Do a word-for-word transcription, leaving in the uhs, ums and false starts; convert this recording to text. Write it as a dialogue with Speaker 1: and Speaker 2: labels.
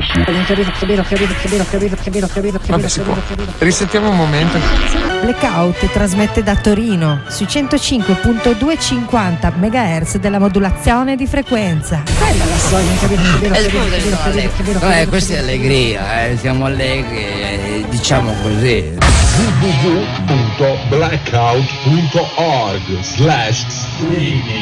Speaker 1: Vabbè, si può. Risentiamo un momento.
Speaker 2: Blackout trasmette da Torino su centocinque virgola duecentocinquanta megahertz della modulazione di frequenza.
Speaker 3: Quella la storia, eh, questa è allegria, eh, siamo allegri, eh, diciamo così.
Speaker 4: w w w punto blackout punto org slash streaming